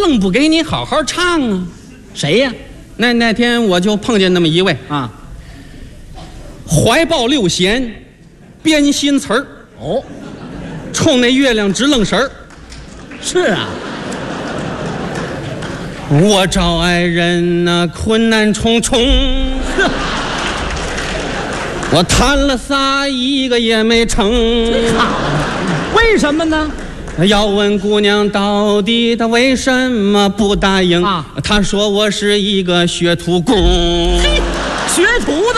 愣不给你好好唱啊？ 谁呀？ 那天我就碰见那么一位啊， 怀抱六弦，编新词儿， 哦， 冲那月亮直愣神儿。 是啊， 我找爱人那困难重重，我谈了仨一个也没成。 好，为什么呢？ 要问姑娘到底她为什么不答应啊？ 她说我是一个学徒工。 嘿，学徒的。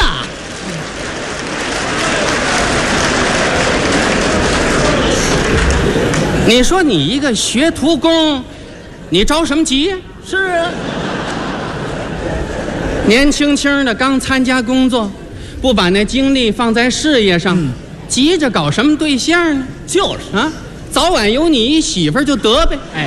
你说你一个学徒工，你着什么急呀？ 是啊， 年轻轻的刚参加工作，不把那精力放在事业上，急着搞什么对象呢？ 就是啊，早晚有你一媳妇儿就得呗。 哎，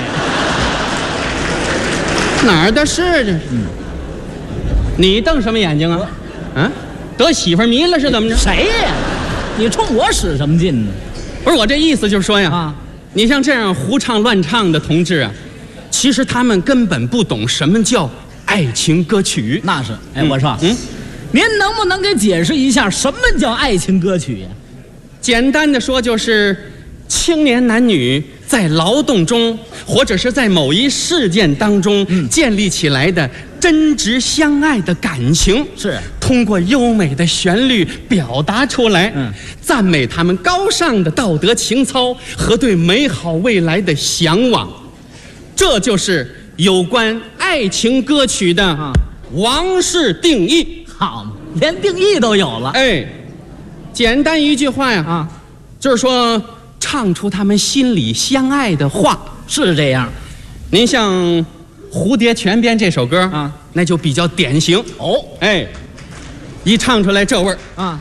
哪儿的事这是？你瞪什么眼睛啊？啊，得媳妇儿迷了是怎么着？ 谁呀？你冲我使什么劲呢？ 不是我这意思就是说呀， 啊， 你像这样胡唱乱唱的同志啊，其实他们根本不懂什么叫爱情歌曲。 那是。哎，我说，您能不能给解释一下什么叫爱情歌曲呀？ 简单的说就是青年男女在劳动中或者是在某一事件当中建立起来的真挚相爱的感情， 是通过优美的旋律表达出来，赞美他们高尚的道德情操和对美好未来的向往。这就是有关爱情歌曲的王式定义。 好嘛，连定义都有了。 哎，简单一句话呀，就是说唱出他们心里相爱的话。 是这样。 您像《蝴蝶泉边》这首歌啊， 那就比较典型。 哦， 哎，一唱出来这味儿啊。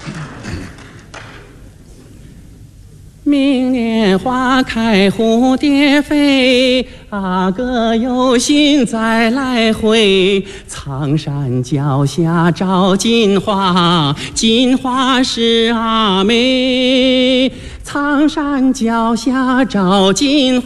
明年花开蝴蝶飞，阿哥有心再来回。苍山脚下照金花，金花是阿妹。苍山脚下照金花。